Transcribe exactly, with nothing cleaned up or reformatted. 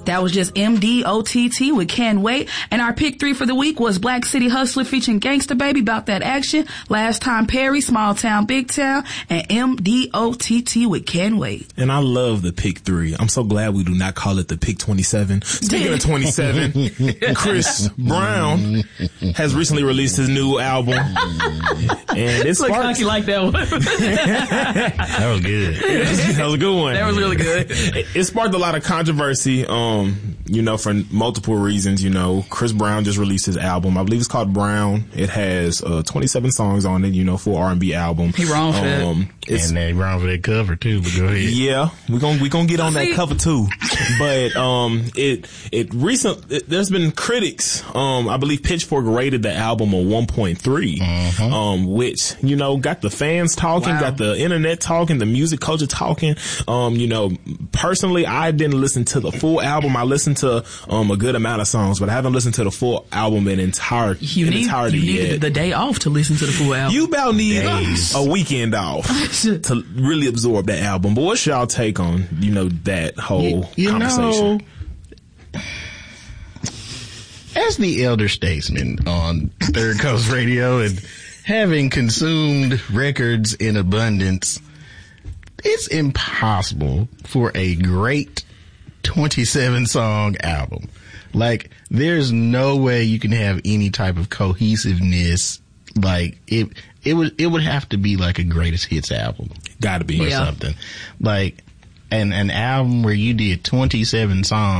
That was just M D O T T with Can't Wait. And our pick three for the week was Black City Hustler featuring Gangsta Baby, About That Action, Last Time Perry, Small Town Big Town, and M D O T T with Can't Wait. And I love the pick three. I'm so glad we do not call it the pick twenty-seven. Speaking of twenty-seven, Chris Brown has recently released his new album. And it's Look, like you like that one. That was good. That was a good one. That was really good. It, it sparked a lot of controversy, um, you know, for multiple reasons. You know, Chris Brown just released his album. I believe it's called Brown. It has uh, twenty-seven songs on it, you know, full R and B album. He wrong for um, that. And they wrong for that cover too, but go ahead. Yeah, we're gonna, we're gonna get on that See? cover too. But, um, it, it recent, it, there's been critics, um, I believe Pitchfork rated the album a one point three, Mm-hmm. um, which, you know, got the fans talking, Wow. got the internet talking, the music culture talking. Um, you know, personally, I didn't listen to the full album. I listened to, um, a good amount of songs, but I haven't listened to the full album in entire, You in need, entirety you need yet. the day off to listen to the full album. You about need Days. a weekend off to really absorb that album. But what's y'all take on, you know, that whole You, you conversation? know, as the elder statesman on Third Coast Radio and having consumed records in abundance, it's impossible for a great twenty-seven song album. Like, there's no way you can have any type of cohesiveness. Like, it, it would, it would have to be like a greatest hits album Gotta be. or Yeah. something. Like, an, an album where you did twenty-seven songs